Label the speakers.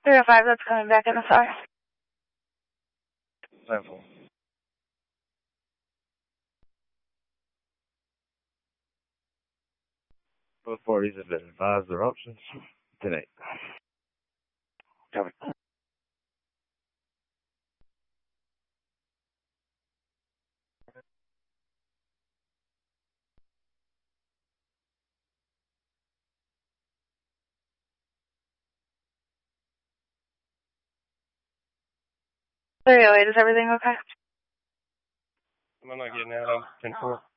Speaker 1: 305, that's coming back in the SAR.
Speaker 2: 9-4. Both parties have been advised their options. 10-8. Copy.
Speaker 1: Is everything okay?
Speaker 2: Am I not getting out on 10-4?